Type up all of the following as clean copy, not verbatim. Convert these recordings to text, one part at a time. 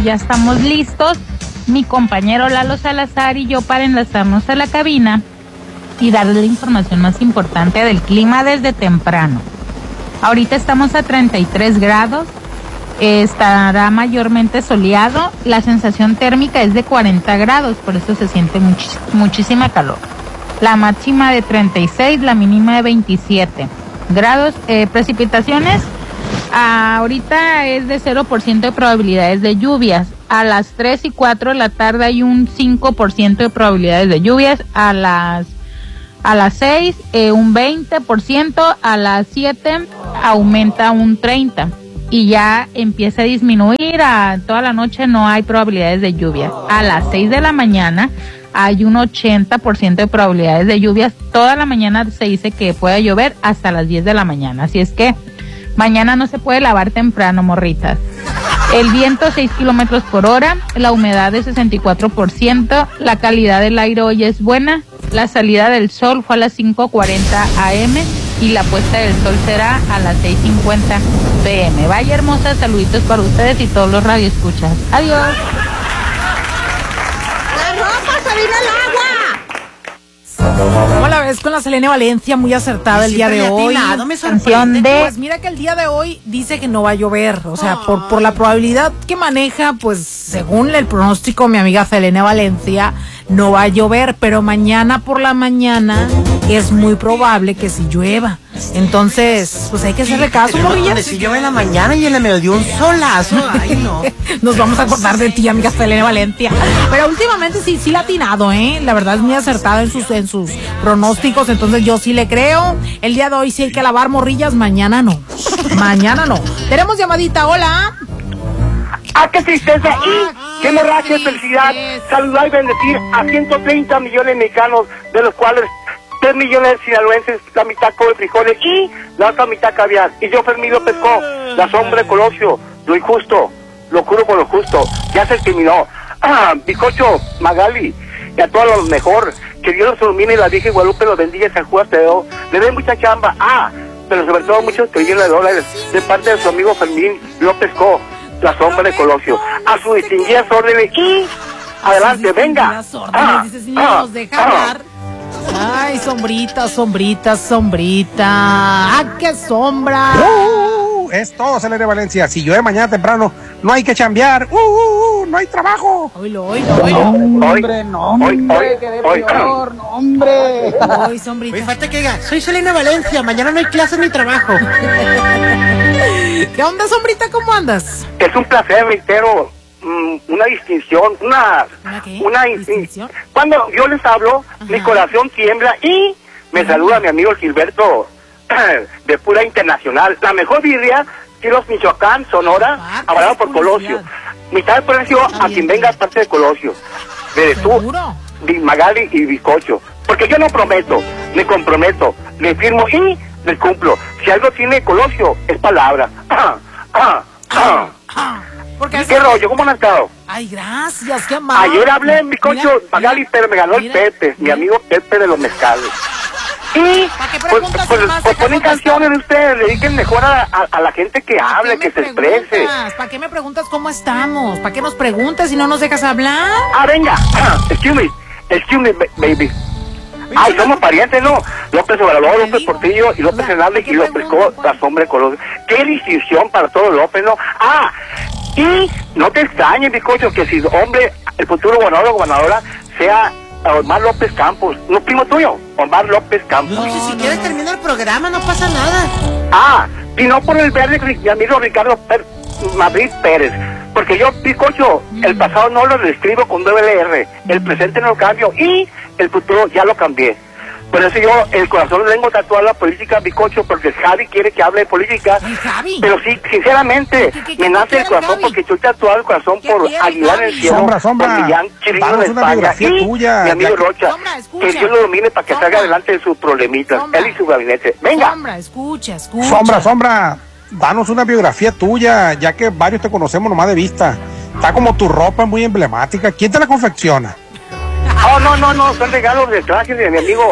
ya estamos listos, mi compañero Lalo Salazar y yo, para enlazarnos a la cabina y darles la información más importante del clima desde temprano. Ahorita estamos a 33 grados, estará mayormente soleado, la sensación térmica es de 40 grados, por eso se siente muchísima calor. La máxima de 36, la mínima de 27 grados. Precipitaciones, ahorita es de 0% de probabilidades de lluvias. A las 3 y 4 de la tarde hay un 5% de probabilidades de lluvias. A las 6 un 20%, a las 7 aumenta un 30%. Y ya empieza a disminuir, a toda la noche no hay probabilidades de lluvia. A las 6 de la mañana hay un 80% de probabilidades de lluvias. Toda la mañana se dice que puede llover hasta las 10 de la mañana. Así es que mañana no se puede lavar temprano, morritas. El viento 6 kilómetros por hora, la humedad de 64%, la calidad del aire hoy es buena. La salida del sol fue a las 5:40 a.m. y la puesta del sol será a las 6:50 p.m. Vaya hermosa, saluditos para ustedes y todos los radioescuchas. Adiós. ¡La ropa se vino el agua! ¿Cómo la ves con la Selene Valencia? Muy acertada el día de hoy. Canción de... Pues mira que el día de hoy dice que no va a llover, o sea, por la probabilidad que maneja, pues según el pronóstico mi amiga Selene Valencia, no va a llover, pero mañana por la mañana es muy probable que sí llueva. Entonces, pues hay que hacerle caso, morrillas. Si llueve en la mañana y en el mediodía un solazo, ay no. Nos vamos a acordar de ti, amiga Selene Valencia. Pero últimamente sí la ha atinado, la verdad es muy acertada en sus pronósticos, entonces yo sí le creo. El día de hoy sí hay que lavar, morrillas, mañana no. Mañana no. Tenemos llamadita, hola. ¡Ah, qué tristeza! ¡Y qué hemorragia de felicidad! Saludar y bendecir a 130 millones de mexicanos, de los cuales 3 millones de sinaloenses, la mitad come frijoles y la otra mitad caviar. Y yo, Fermín López Co, la sombra de Colosio, lo injusto, lo curo por lo justo, ya se terminó. Bizcocho, Magali, y a todos los mejor, que Dios los ilumine y la Virgen Guadalupe los bendiga y San Judas Tadeo, le den mucha chamba, pero sobre todo muchos trillones de dólares, de parte de su amigo Fermín López Co, la sombra de Colosio, a sus distinguidas órdenes y adelante, venga. Dice, si no nos deja hablar. Ay, sombrita. ¡Qué sombra! Es todo, Selene Valencia. Si llueve mañana temprano, no hay que chambear. No hay trabajo. Oilo. Hombre, qué de peor, hombre. Ay, sombrita. Oye, falta que diga, soy Selene Valencia, mañana no hay clases ni trabajo. ¿Qué onda, sombrita? ¿Cómo andas? Es un placer, reitero, una distinción, ¿Una distinción? Cuando yo les hablo, mi corazón tiembla y me saluda mi amigo Gilberto de Pura Internacional, la mejor birria, Kilos Michoacán, Sonora, avalado por Colosio. Mitad del precio a quien venga a parte de Colosio. De tú, Magali y Bizcocho. Porque yo no prometo, me comprometo, le firmo y le cumplo. Si algo tiene Colosio, es palabra. ¿Qué rollo? ¿Cómo han estado? Ay, gracias, qué amable. Ayer hablé en Bizcocho, Magali, pero me ganó el Pepe, mi amigo Pepe de los mezcales. Y pues ponen canciones de ustedes, dediquen mejor a la gente que hable, que se exprese. ¿Para qué me preguntas cómo estamos? ¿Para qué nos preguntas si no nos dejas hablar? Venga, excuse me, baby. Ay, somos parientes, ¿no? López Obrador, López Portillo y López Hernández y López Co, la sombra de Colosio. Qué distinción para todo López, ¿no? Y no te extrañes, Bizcocho, que si, hombre, el futuro gobernador o gobernadora sea Omar López Campos, no primo tuyo, Omar López Campos. No, si quieres terminar el programa, no pasa nada. Si no por el verde, mi amigo Ricardo Madrid Pérez, porque yo, Bizcocho, el pasado no lo describo con WLR, el presente no lo cambio y el futuro ya lo cambié. Por eso yo, el corazón le tengo tatuado a la política, Bizcocho, porque Javi quiere que hable de política. Javi. Pero sí, sinceramente, me nace el corazón Javi? Porque estoy tatuado el corazón por Aguilar en el cielo. Sombra. Por Millán Chirino de España. Y tuya, mi amigo Rocha. Sombra, que Dios lo domine para que salga adelante de sus problemitas. Sombra. Él y su gabinete. Venga. Sombra, escucha. Sombra. Danos una biografía tuya, ya que varios te conocemos nomás de vista. Está como tu ropa muy emblemática. ¿Quién te la confecciona? No, son regalos de trajes de mi amigo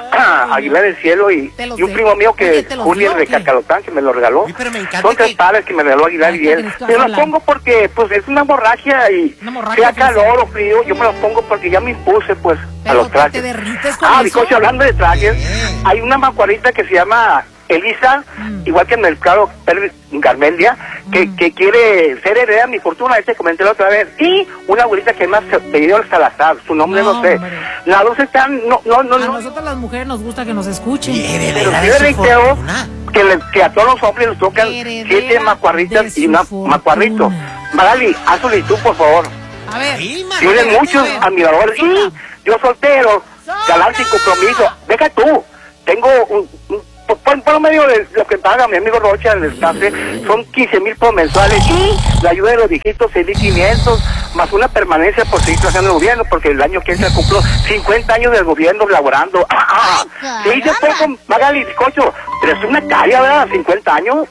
Aguilar del Cielo y un primo mío que Julio de Cacalotán, que me lo regaló. Uy, pero me encanta Son 3 pares que me regaló Aguilar y él. Me los pongo porque pues es una hemorragia y sea calor o frío, yo me los pongo porque ya me impuse pues a los trajes. ¿Te derrites con eso? Bicocho, hablando de trajes, hay una macuarita que se llama Elisa, igual que en el Mercado Garmendia, que quiere ser heredera de mi fortuna, comenté la otra vez, y una abuelita que más pedido el Salazar, su nombre no sé. Las dos están, no. A nosotras las mujeres nos gusta que nos escuchen. Pero sí le reitero que a todos los hombres les tocan 7 macuarritas y una macuarrito. Magali, haz solicitud, por favor. A ver. Tienen muchos admiradores. Y yo soltero, galán sin compromiso. Deja tú, tengo por medio de lo que paga mi amigo Rocha en el descanse, son 15,000 por mensuales y la ayuda de los viejitos 6,500 más una permanencia por seguir trabajando en el gobierno, porque el año que entra cumplo 50 años del gobierno laborando. Sí, yo estoy con Magali Bizcocho, pero es una calle, ¿verdad? 50 años.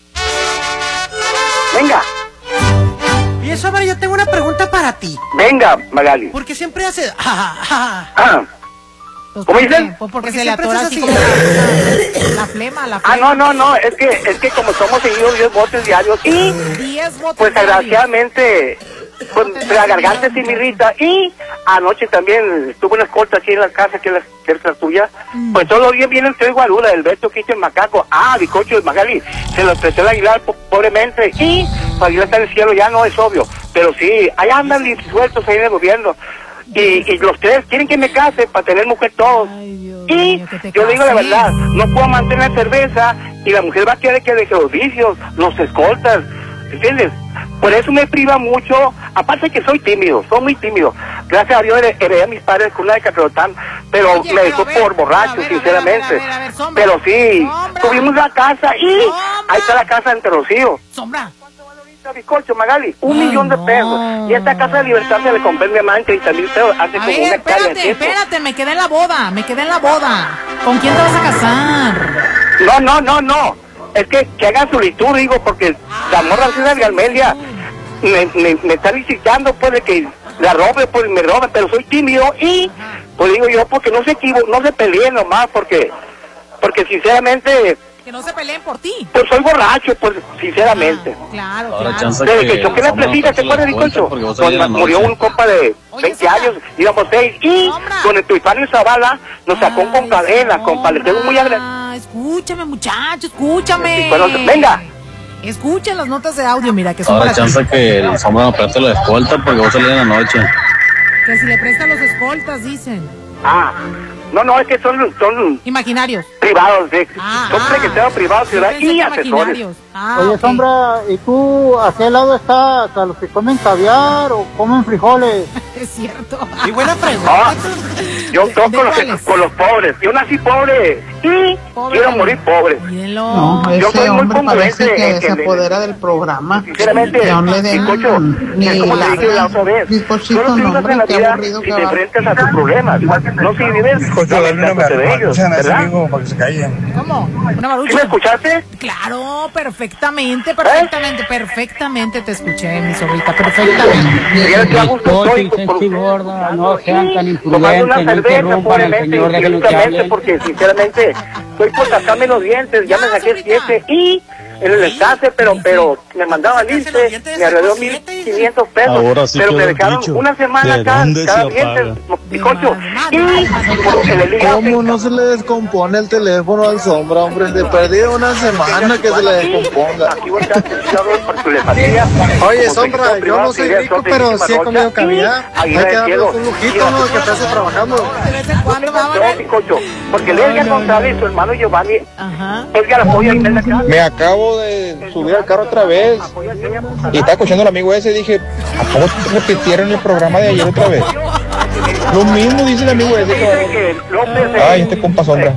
Venga. Y Sombra, yo tengo una pregunta para ti. Venga, Magali. Porque siempre hace... ¿Cómo dicen? Pues porque se le atora así como la flema. No, es que como somos seguidos 10 botes diarios y 10 botes pues desgraciadamente pues la garganta se me irrita y anoche también tuve una escolta aquí en la casa que es la tuya, pues todos los días viene el Teo Guarula, el Beto Quito, el Macaco, Bicocho, el Magali, se lo prestó el Aguilar pobremente y Aguilar está en el cielo, ya no es obvio, pero sí, ahí andan sueltos ahí en el gobierno. Y los 3 quieren que me case para tener mujer todos. Y yo digo la verdad, no puedo mantener cerveza y la mujer va a querer que deje los vicios, los escoltas, ¿entiendes? Por eso me priva mucho, aparte que soy muy tímido. Gracias a Dios heredé a mis padres con una de Cacalotán, pero me dejó por borracho, sinceramente. Pero sí, tuvimos la casa y ahí está la casa entre Rocío. Sombra. Bizcocho, Magali, 1 millón de pesos. Y esta casa de Libertad se le compré mi amante 30,000 pesos hace como una hectárea de tiempo. Espérate, me quedé en la boda. ¿Con quién te vas a casar? No. Es que hagan solicitud, digo, porque la morra de Galmelia me está visitando, pues, de que la robe, pues, me robe, pero soy tímido y, pues, digo yo, porque no se peleen nomás, porque sinceramente... Que no se peleen por ti. Pues soy borracho, pues, sinceramente. Claro. Desde que choqué la presilla, ¿te acuerdas, Bizcocho? Murió un compa de 20 años, íbamos 6, y con el Tuifanio Zavala nos sacó con cadena, compa, le tengo muy agradecido. Escúchame, muchacho, escúchame. Venga. Escuchen las notas de audio, mira, que son ahora chance que el Sombra me preste la escolta porque vos salís en la noche. Que si le prestan los escoltas, dicen. No, es que son imaginarios. Privados, son secretarios privados y asesores. Oye, Sombra, ¿y tú a qué lado estás? ¿A los que comen caviar o comen frijoles? Es cierto. Y buena pregunta. Yo toco con los pobres. Yo nací pobre y quiero morir pobre. No, yo soy muy parece que se apodera del programa. Sinceramente, Bizcocho, es como te dije la otra vez. Solo triunfas en la vida si te enfrentas a tus problemas. No si vives lamentándote de ellos, ¿verdad? Para que se callen. ¿Cómo? ¿Una barucha? ¿Sí me escuchaste? Claro, perfectamente te escuché, mi sobrita, perfectamente. Gorda, no sean tan imprudentes, no interrumpan al señor, déjenlo que hablen. Porque sinceramente estoy por sacarme los dientes, ya me saqué 7 y en el descanse, pero me mandaban irse, me arregló 1,500 pesos, sí, pero me dejaron una semana acá, cada diente, Bizcocho, y ¿cómo no se le descompone el teléfono al Sombra, hombre? Le perdí una semana que se le descomponga. Oye, Sombra, yo no soy rico, pero sí he comido caviar. Hay que darle un lujito, ¿no? Que te hace trabajando. De vez en cuando, Bizcocho, porque Edgar González y su hermano Giovanni, Edgar apoya y me acá. Me acabo de subir al carro otra vez y estaba escuchando al amigo ese y dije, ¿a poco repitieron el programa de ayer otra vez? Lo mismo dice el amigo ese. Ay, este compa Sombra.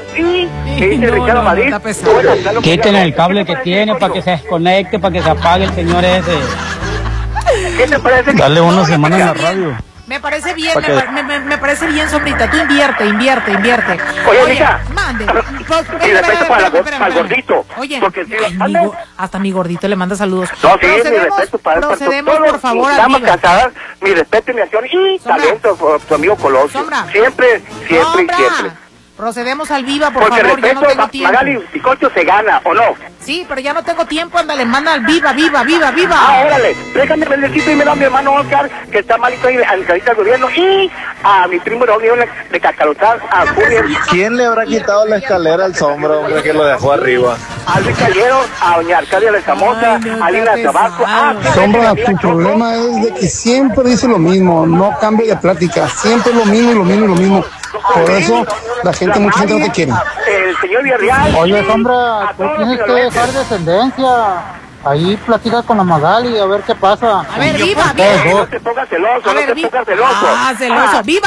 Quiten el cable que tiene para que se desconecte, para que se apague el señor ese. ¿Qué te parece? Dale una semana en la radio. Me parece bien, me parece bien, Sombrita. Tú invierte. Oye, mija. Mande. Y respeto para el gordito. Oye, porque hasta mi gordito le manda saludos. No, sí, mi respeto para procedemos, por favor, damas amigas. casadas, mi respeto y mi acción y talento, tu amigo Colosio. Sombra. Siempre. Procedemos al viva, por Porque favor, ya no respeto, tengo tiempo. Magali Bizcocho se gana, ¿o no? Sí, pero ya no tengo tiempo, ándale, manda al viva. Órale, déjame bendecir primero a mi hermano Oscar, que está malito ahí en carita del gobierno, y a mi primo de Cacalotar, a Julio. ¿Quién le habrá quitado la escalera al sombra, hombre, que lo dejó arriba? A Luis Callero, a doña Arcadia de Zamoza, a Lina Tabasco. Sombra, tu problema es de que siempre dice lo mismo, no cambia de plática, siempre lo mismo. Por eso mucha gente no te quiere. El señor Villarreal. Oye, Sombra, tú tienes que dejar descendencia. Ahí platica con la Magali a ver qué pasa. A ver, viva. No te pongas celoso, celoso. Celoso. Viva.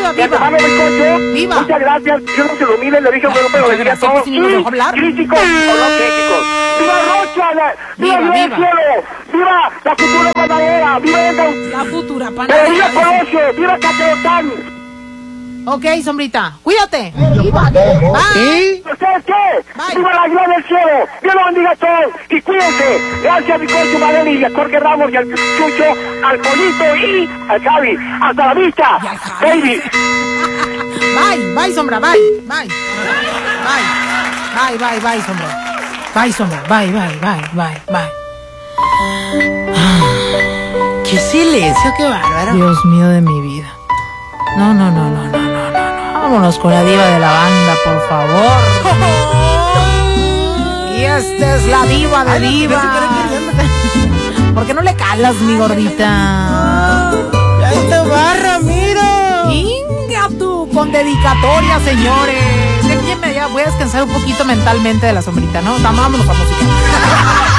Viva. Muchas gracias. Yo no se lo mire, le dije a pero le dije a todos. Críticos o no críticos. ¡Viva Rocha! ¡Viva el cielo! ¡Viva la futura panadera! ¡Viva la futura panadera! ¡Viva Colosio! ¡Viva Cateotán! Ok, Sombrita, cuídate. ¿Sí? ¿Ustedes qué? ¡Viva la gloria del cielo! ¡Dios los bendiga a todos! ¡Y cuídense! Gracias a mi coche Madeli y a Jorge Ramos y al Chucho, al Polito y al Javi. ¡Hasta la vista! ¡Baby! Bye, Sombra, bye, Sombra. Bye, Sombra, bye. ¡Qué silencio, qué bárbaro! Dios mío de mi vida. No. Vámonos con la diva de la banda, por favor. Y esta es la diva de diva. ¿Por qué no le calas, mi gordita? ¡Ahí te barra, mira! ¡Inga tú! Con dedicatoria, señores. Déjenme ya, voy a descansar un poquito mentalmente de la Sombrita, ¿no? Vámonos a música.